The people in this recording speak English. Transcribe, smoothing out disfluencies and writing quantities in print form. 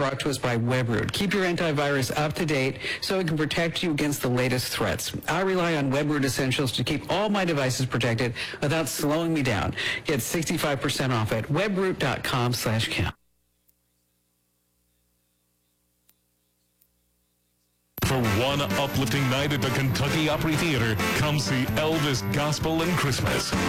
brought to us by WebRoot. Keep your antivirus up to date so it can protect you against the latest threats. I rely on WebRoot Essentials to keep all my devices protected without slowing me down. Get 65% off at webroot.com/count. For one uplifting night at the Kentucky Opry Theater, come see Elvis Gospel and Christmas.